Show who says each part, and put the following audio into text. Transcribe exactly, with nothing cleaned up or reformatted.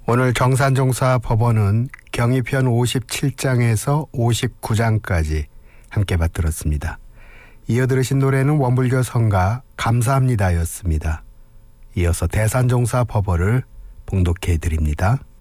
Speaker 1: 오늘 정산종사 법원은 경위편 오십칠 장에서 오십구 장까지 함께 받들었습니다. 이어 들으신 노래는 원불교 성가 감사합니다였습니다. 이어서 대산종사 법어를 봉독해 드립니다.